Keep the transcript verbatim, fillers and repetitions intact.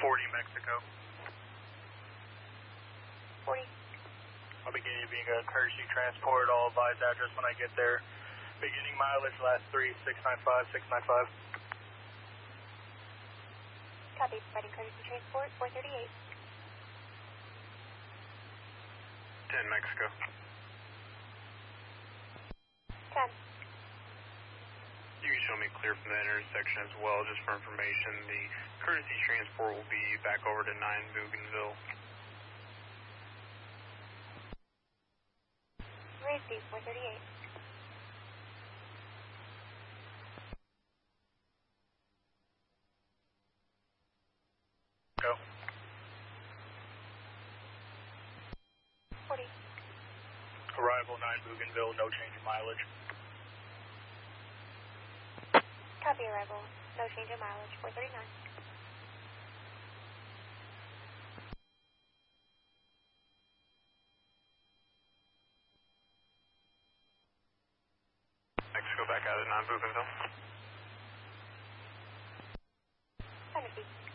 forty Mexico. forty. I'll be giving a courtesy transport. I'll advise address when I get there. Beginning mileage, last three, six nine five, six nine five. Copy, providing courtesy transport, four thirty-eight. ten Mexico. ten. You can show me clear from the intersection as well, just for information. The courtesy transport will be back over to nine Bougainville. Raise four thirty-eight. Go. forty. Arrival nine Bougainville, no change in mileage. Copy arrival, no change in mileage, four thirty-nine. Mexico back out at nine Bougainville. Tennessee.